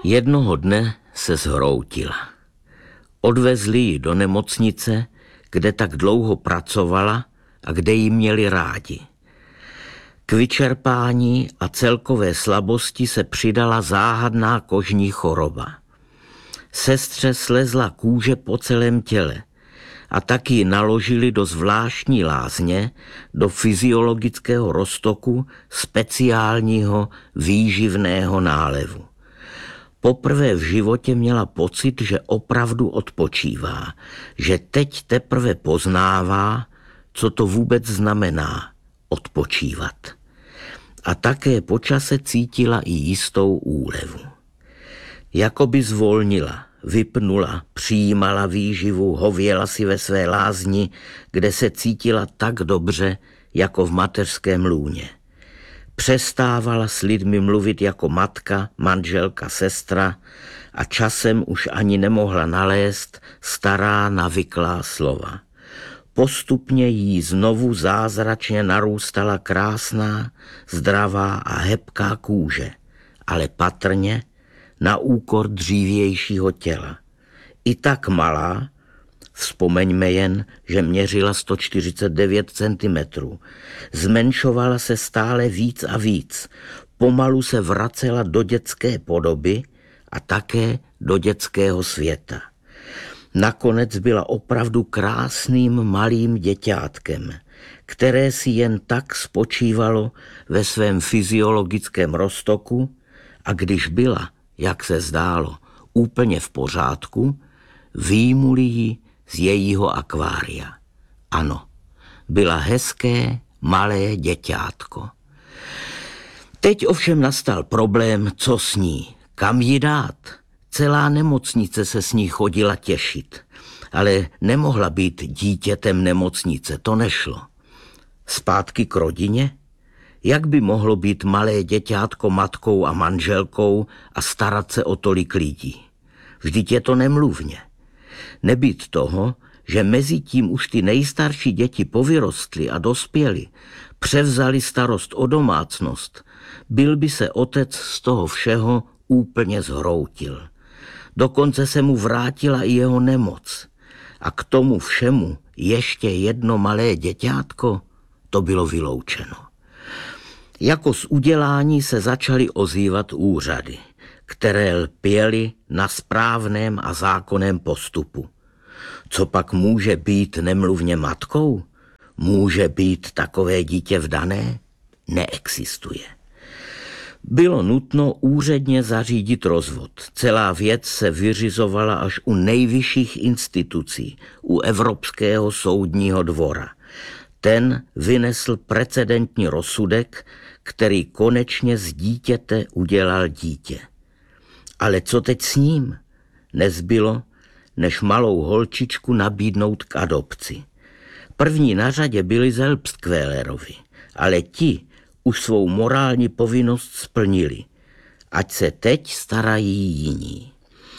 Jednoho dne se zhroutila. Odvezli ji do nemocnice, kde tak dlouho pracovala a kde ji měli rádi. K vyčerpání a celkové slabosti se přidala záhadná kožní choroba. Sestře slezla kůže po celém těle a tak ji naložili do zvláštní lázně, do fyziologického roztoku speciálního výživného nálevu. Poprvé v životě měla pocit, že opravdu odpočívá, že teď teprve poznává, co to vůbec znamená odpočívat. A také po čase cítila i jistou úlevu. Jakoby zvolnila, vypnula, přijímala výživu, hověla si ve své lázni, kde se cítila tak dobře, jako v mateřském lůně. Přestávala s lidmi mluvit jako matka, manželka, sestra a časem už ani nemohla nalézt stará navyklá slova. Postupně jí znovu zázračně narůstala krásná, zdravá a hebká kůže, ale patrně na úkor dřívějšího těla. I tak malá, vzpomeňme jen, že měřila 149 cm, zmenšovala se stále víc a víc, pomalu se vracela do dětské podoby a také do dětského světa. Nakonec byla opravdu krásným malým děťátkem, které si jen tak spočívalo ve svém fyziologickém roztoku a když byla, jak se zdálo, úplně v pořádku, vyjmuli ji z jejího akvária. Ano, byla hezké, malé děťátko. Teď ovšem nastal problém, co s ní, kam ji dát. Celá nemocnice se s ní chodila těšit, ale nemohla být dítětem nemocnice, to nešlo. Zpátky k rodině? Jak by mohlo být malé děťátko matkou a manželkou a starat se o tolik lidí? Vždyť je to nemluvně. Nebýt toho, že mezi tím už ty nejstarší děti povyrostly a dospěly, převzali starost o domácnost, byl by se otec z toho všeho úplně zhroutil. Dokonce se mu vrátila i jeho nemoc. A k tomu všemu ještě jedno malé děťátko, to bylo vyloučeno. Jako z udělání se začaly ozývat úřady, které lpěly na správném a zákonném postupu. Co pak může být nemluvně matkou? Může být takové dítě vdané? Neexistuje. Bylo nutno úředně zařídit rozvod. Celá věc se vyřizovala až u nejvyšších institucí, u Evropského soudního dvora. Ten vynesl precedentní rozsudek, který konečně z dítěte udělal dítě. Ale co teď s ním? Nezbylo, než malou holčičku nabídnout k adopci. První na řadě byli Selbstquälerovi, ale ti už svou morální povinnost splnili. Ať se teď starají jiní.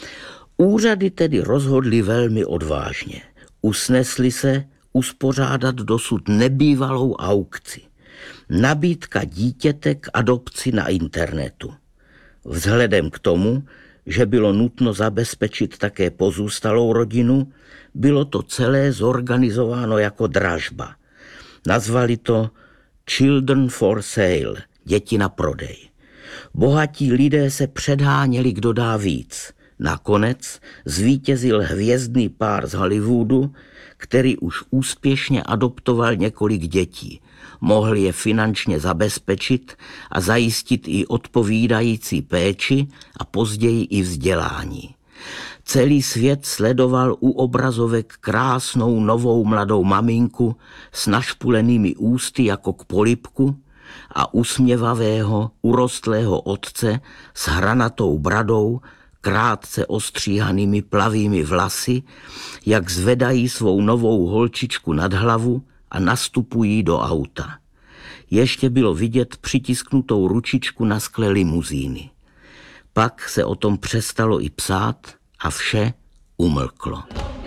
Úřady tedy rozhodli velmi odvážně. Usnesli se uspořádat dosud nebývalou aukci. Nabídka dítěte k adopci na internetu. Vzhledem k tomu, že bylo nutno zabezpečit také pozůstalou rodinu, bylo to celé zorganizováno jako dražba. Nazvali to Children for Sale, děti na prodej. Bohatí lidé se předháněli, kdo dá víc. Nakonec zvítězil hvězdný pár z Hollywoodu, který už úspěšně adoptoval několik dětí. Mohl je finančně zabezpečit a zajistit i odpovídající péči a později i vzdělání. Celý svět sledoval u obrazovek krásnou novou mladou maminku s našpulenými ústy jako k polibku a usměvavého, urostlého otce s hranatou bradou, krátce ostříhanými plavými vlasy, jak zvedají svou novou holčičku nad hlavu a nastupují do auta. Ještě bylo vidět přitisknutou ručičku na skle limuzíny. Pak se o tom přestalo i psát a vše umlklo.